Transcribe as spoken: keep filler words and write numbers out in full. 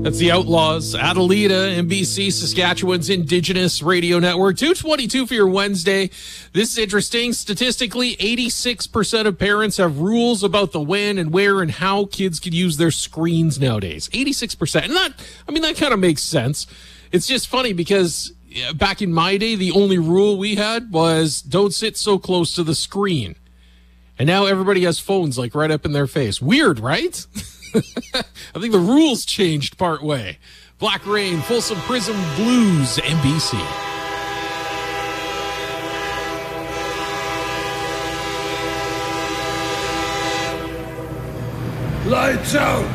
That's the Outlaws, Adelita, N B C, Saskatchewan's Indigenous Radio Network. two twenty-two for your Wednesday. This is interesting. Statistically, eighty-six percent of parents have rules about the when and where and how kids can use their screens nowadays. eighty-six percent. And that, I mean, that kind of makes sense. It's just funny because back in my day, the only rule we had was don't sit so close to the screen. And now everybody has phones like right up in their face. Weird, right? I think the rules changed part way. Black Rain, Folsom Prison Blues, N B C. Lights out!